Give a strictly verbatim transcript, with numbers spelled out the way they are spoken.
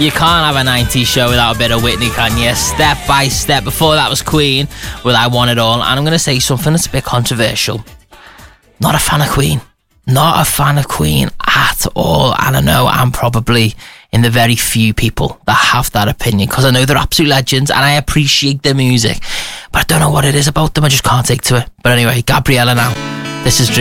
You can't have a nineties show without a bit of Whitney, can you? Step by Step. Before that was Queen with I Want It All. And I'm going to say something that's a bit controversial. Not a fan of Queen. Not a fan of Queen at all. And I know I'm probably in the very few people that have that opinion, because I know they're absolute legends and I appreciate their music. But I don't know what it is about them. I just can't take to it. But anyway, Gabriella now. This is Dream.